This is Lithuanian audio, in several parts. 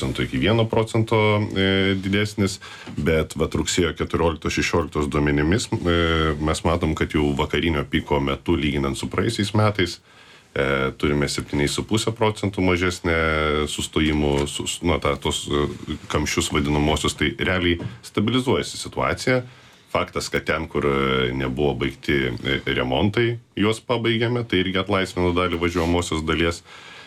iki 1% didesnis, bet rugsėjo 14-16 duomenimis mes matom, kad jau vakarinio piko metu, lyginant su praeisiais metais, turime 7,5% mažesnę sustojimų, tos kamščius vadinamosius, tai realiai stabilizuojasi situacija. Faktas, kad ten, kur nebuvo baigti remontai, juos pabaigėme, tai irgi atlaisvino dalį važiuojamosios dalies.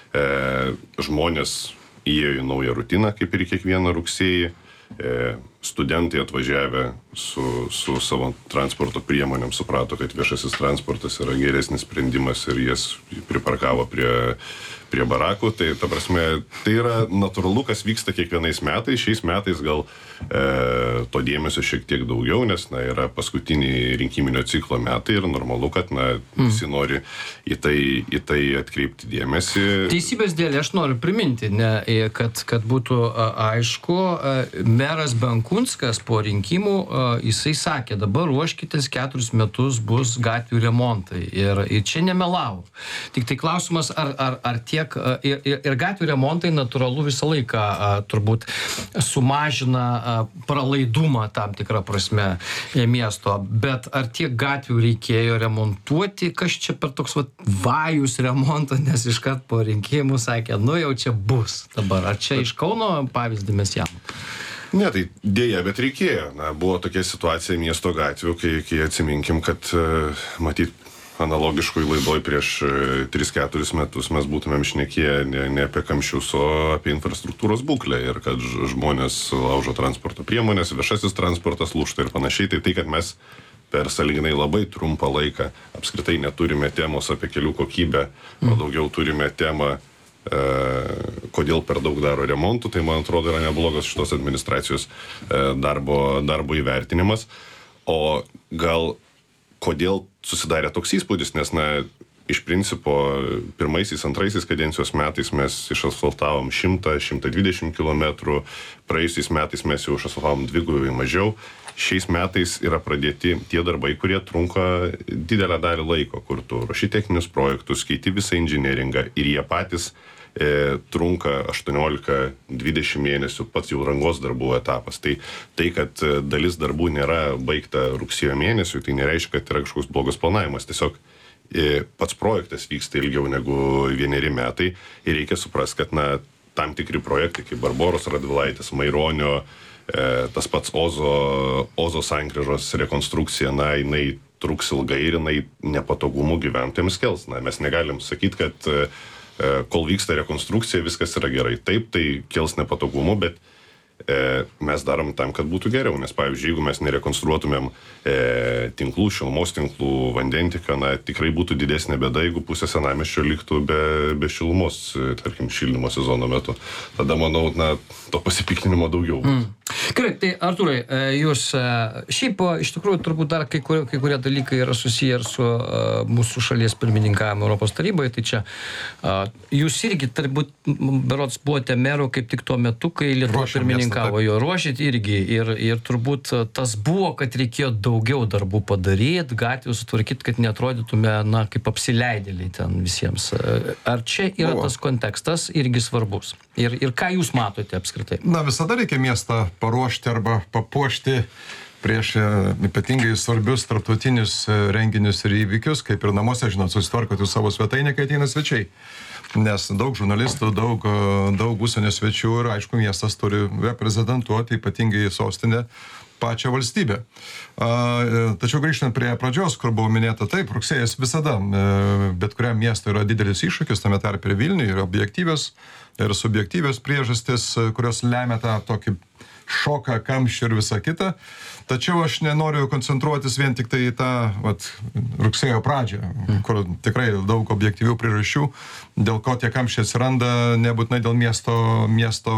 Žmonės įėjo į naują rutiną, kaip ir kiekvieną rugsėjį. Studentai atvažiavę su savo transporto priemonėm suprato, kad viešasis transportas yra geresnis sprendimas ir jas priparkavo prie barakų. Tai, ta prasme, tai yra natūralu, kas vyksta kiekvienais metais. Šiais metais gal to dėmesio šiek tiek daugiau, nes yra paskutiniai rinkiminio ciklo metai ir normalu, kad visi nori į tai atkreipti dėmesį. Teisybės dėlė aš noriu priminti, kad būtų aišku, meras Benkunskas po rinkimų, jisai sakė, dabar ruoškitės 4 metus bus gatvių remontai. Ir čia nemelau. Tik tai klausimas, ar tiek ir gatvių remontai natūralu visą laiką turbūt sumažina pralaidumą tam tikrą prasme miesto, bet ar tiek gatvių reikėjo remontuoti, kas čia per toks vajus remonto, nes iškart po rinkimų sakė, jau čia bus dabar. Ar čia iš Kauno pavyzdį mes jam? Ne, tai dėja, bet reikėjo. Buvo tokia situacija miesto gatvių, kai atsiminkim, kad matyt, analogiškoj laidoj prieš 3-4 metus mes būtumėm šnekėję ne apie kamščius, o apie infrastruktūros būklę ir kad žmonės laužo transporto priemonės, viešasis transportas lūžta ir panašiai. Tai, kad mes per sąlyginai labai trumpą laiką apskritai neturime temos apie kelių kokybę, o daugiau turime temą kodėl per daug daro remontų, tai man atrodo yra neblogas šitos administracijos darbo įvertinimas. O gal kodėl susidarė toks įspūdis, nes iš principo pirmaisiais, antraisiais kadencijos metais mes išasfaltavom 100-120 km, praėjusiais metais mes jau išasfaltavom dvigubai mažiau. Šiais metais yra pradėti tie darbai, kurie trunka didelę dalį laiko, kur tu ruoši techninius projektus, keiti visą inžinieringą ir jie patys trunka 18-20 mėnesių, pats jau rangos darbų etapas. Tai, kad dalis darbų nėra baigta rugsėjo mėnesių, tai nereiškia, kad yra kažkoks blogas planavimas. Tiesiog pats projektas vyksta ilgiau negu 1 metai ir reikia suprasti, kad tam tikri projektai, kaip Barboros Radvilaitės, Maironio, tas pats Ozo sankryžos rekonstrukcija, jinai truks ilgai ir jinai nepatogumų gyventojams kels. Mes negalim sakyti, kad kol vyksta rekonstrukcija, viskas yra gerai. Taip, tai kels nepatogumų, bet mes darom tam, kad būtų geriau. Nes, pavyzdžiui, jeigu mes nerekonstruotumėm tinklų, šilumos tinklų, vandentiką, tikrai būtų didesnė bėda, jeigu pusė senamiesčio liktų be šilumos, tarkim, šildymo sezono metu. Tada, manau, to pasipiktinimo daugiau. Gerai, tai Artūrai, jūs šiaip iš tikrųjų turbūt dar kai kurie dalykai yra susiję ir su mūsų šalies pirmininkavimu Europos taryboje, tai čia jūs irgi turbūt berods buvote meru kaip tik tuo metu, kai Lietuva pirmininkavo, jo ruošėt irgi ir turbūt tas buvo, kad reikėjo daugiau darbų padaryti, gatvių sutvarkyti, kad neatrodytume, kaip apsileidėliai ten visiems. Ar čia yra tas kontekstas irgi svarbus? Ir ką jūs matote apskritai? Visada reikia miestą paruošti arba papuošti prieš ypatingai svarbius tarptautinius renginius ir įvykius, kaip ir namuose, susitvarkoti savo svetainę, kai ateina svečiai. Nes daug žurnalistų, daug užsienio svečių ir, aišku, miestas turi reprezentuoti ypatingai sostinę pačią valstybę. Tačiau grįžtant prie pradžios, kur buvo minėta, taip, rugsėjas visada, bet kuriam miestui yra didelis iššūkis, tame tarpe ir Vilniui, yra objektyvios ir subjektyvios priežastis, kurios lemia tą tokį šoką, kamščių ir visą kitą. Tačiau aš nenoriu koncentruotis vien tik tai į tą rugsėjo pradžią, kur tikrai daug objektyvių priežasčių, dėl ko tie kamščiai atsiranda, nebūtinai dėl miesto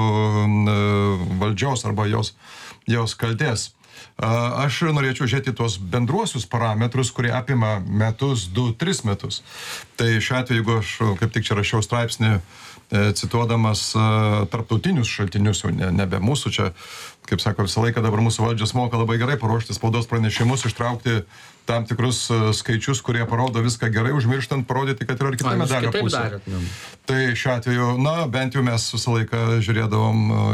valdžios arba jos kaltės. Aš norėčiau žiūrėti tuos bendruosius parametrus, kurie apima metus, 2-3 metus. Tai šiuo atveju, jeigu aš kaip tik čia rašiau straipsnį cituodamas tarptautinius šaltinius, jau nebe mūsų čia, kaip sako, visą laiką dabar mūsų valdžios moka labai gerai paruošti spaudos pranešimus, ištraukti tam tikrus skaičius, kurie parodo viską gerai, užmirštant parodyti, kad yra ir kita medalio pusė. Tai šiuo atveju, na, bent jau mes visą laiką žiūrėdavom